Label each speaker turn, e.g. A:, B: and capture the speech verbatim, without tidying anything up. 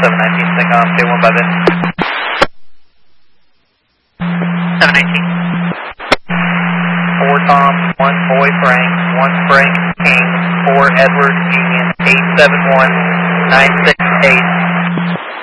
A: seven nineteen, take off, K one by then. seven nineteen. four Tom, one Boy Frank, one Frank King, four Edward Union, eight seven one, nine six eight.